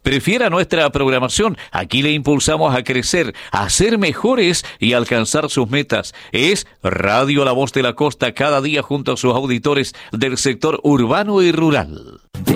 Prefiera nuestra programación. Aquí le impulsamos a crecer, a ser mejores y alcanzar sus metas. Es Radio La Voz de la Costa, cada día junto a sus auditores del sector urbano y rural.